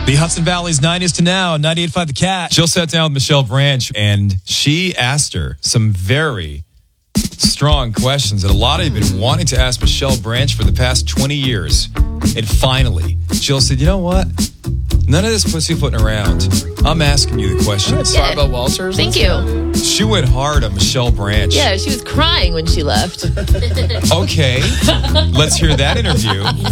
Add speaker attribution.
Speaker 1: The Hudson Valley's 90s to now, 98.5 The Cat. Jill sat down with Michelle Branch, and she asked her some very strong questions that a lot of you have been wanting to ask Michelle Branch for the past 20 years. And finally, Jill said, you know what? None of this pussyfooting around. I'm asking you the questions.
Speaker 2: Barbara Walters.
Speaker 3: Thank you.
Speaker 1: She went hard on Michelle Branch.
Speaker 3: Yeah, she was crying when she left.
Speaker 1: Okay, let's hear that interview.